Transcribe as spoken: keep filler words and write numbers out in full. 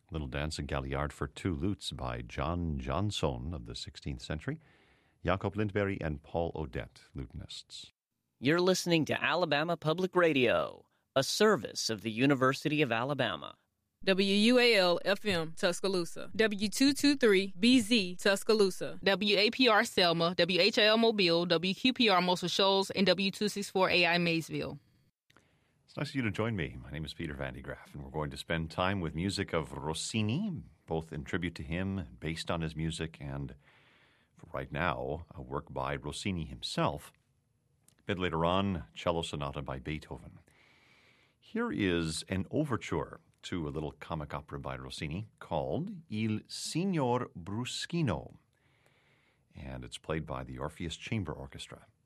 Little Dance in Galliard for Two Lutes by John Johnson of the sixteenth century, Jacob Lindberg and Paul Odette, lutenists. You're listening to Alabama Public Radio, a service of the University of Alabama. W U A L F M Tuscaloosa, W two twenty-three B Z Tuscaloosa, W A P R Selma, W H L Mobile, W Q P R Muscle Shoals, and W two sixty-four A I Maysville. It's nice of you to join me. My name is Peter Van de Graaff, and we're going to spend time with music of Rossini, both in tribute to him, based on his music, and for right now, a work by Rossini himself. A bit later on, cello sonata by Beethoven. Here is an overture to a little comic opera by Rossini called Il Signor Bruschino, and it's played by the Orpheus Chamber Orchestra.